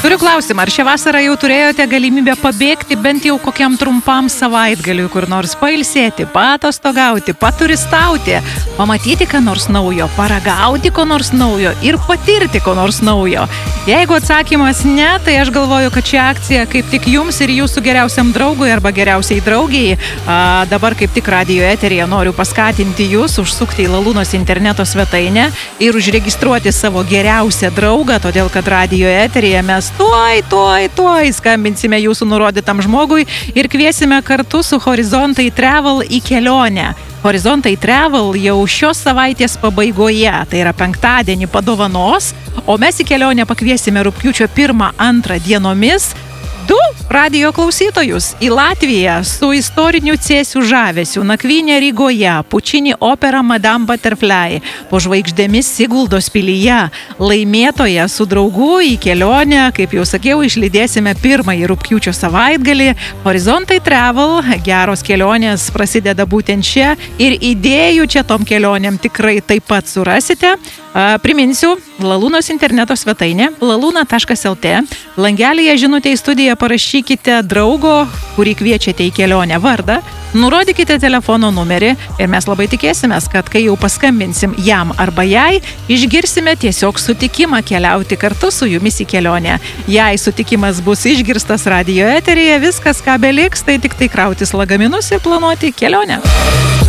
Turiu klausimą, ar šią vasarą jau turėjote galimybę pabėgti bent jau kokiam trumpam savaitgaliui, kur nors pailsėti, patostogauti, paturistauti, pamatyti ką nors naujo, paragauti ko nors naujo ir patirti ko nors naujo? Jeigu atsakymas ne, tai aš galvoju, kad ši akcija kaip tik jums ir jūsų geriausiam draugui arba geriausiai draugiai. Dabar kaip tik radijo eteryje noriu paskatinti jūs užsukti į Lalūnos interneto svetainę ir užregistruoti savo geriausią draugą, todėl kad radijo eteryje mes tuoj skambinsime jūsų nurodytam žmogui ir kviesime kartu su Horizontai Travel į kelionę. Horizontai Travel jau šios savaitės pabaigoje, tai yra penktadienį, padovanos, o mes į kelionę pakviesime rugpjūčio 1-2 dienomis 2 radijo klausytojus į Latviją su istoriniu Cėsių žavesiu, nakvynė Rygoje, Pučini opera Madame Butterfly, po žvaigždėmis Siguldos pilyje, laimėtoje su draugu į kelionę, kaip jau sakiau, išlydėsime 1 rugpjūčio savaitgalį. Horizontai Travel, geros kelionės prasideda būtent čia ir idėjų čia tom kelionėm tikrai taip pat surasite. Priminsiu, Lalūnos interneto svetainė laluna.lt, langelyje žinutė į studiją parašykite draugo, kurį kviečiate į kelionę vardą, nurodykite telefono numerį ir mes labai tikėsimės, kad kai jau paskambinsim jam arba jai, išgirsime tiesiog sutikimą keliauti kartu su jumis į kelionę. Jei sutikimas bus išgirstas radijo eteryje, viskas ką beliks, tai tik tai krautis lagaminus ir planuoti kelionę.